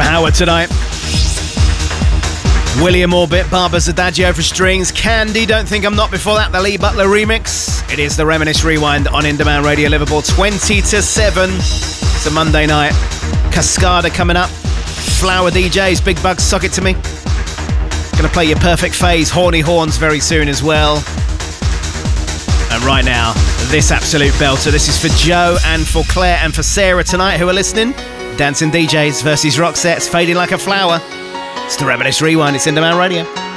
Howard tonight. William Orbit, Barbara's Adagio for strings. Candy, Don't Think I'm Not before that, the Lee Butler remix. It is the Reminisce Rewind on In Demand Radio Liverpool, 20 to 7. It's a Monday night. Cascada coming up. Flower DJs, Big Bugs, Sock It To Me. Gonna play your Perfect Phase, Horny Horns very soon as well. And right now, this absolute belter. This is for Joe and for Claire and for Sarah tonight who are listening. Dancing DJs versus rock sets, Fading Like a Flower. It's the Reminisce Rewind. It's In Demand Radio.